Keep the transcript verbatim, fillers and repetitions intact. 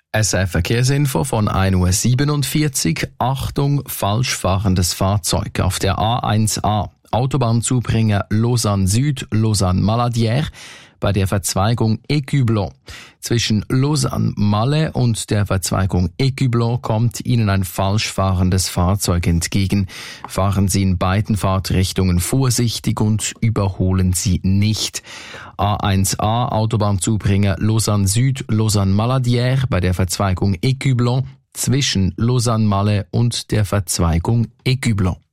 S R Verkehrsinfo von ein Uhr siebenundvierzig. Achtung, falsch fahrendes Fahrzeug auf der A eins A. Autobahnzubringer Lausanne Süd, Lausanne Maladière bei der Verzweigung Écublon. Zwischen Lausanne-Malais und der Verzweigung Écublon kommt Ihnen ein falsch fahrendes Fahrzeug entgegen. Fahren Sie in beiden Fahrtrichtungen vorsichtig und überholen Sie nicht. A eins A Autobahnzubringer Lausanne Süd, Lausanne Maladière bei der Verzweigung Écublon zwischen Lausanne-Malais und der Verzweigung Écublon.